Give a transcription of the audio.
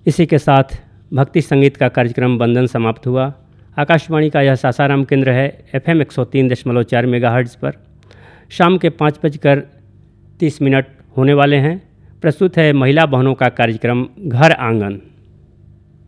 इसी के साथ भक्ति संगीत का कार्यक्रम बंदन समाप्त हुआ। आकाशवाणी का यह सासाराम केंद्र है FM 103.4 मेगाहर्ट्ज़ पर। शाम के 5:30 होने वाले हैं। प्रस्तुत है महिला बहनों का कार्यक्रम घर आंगन।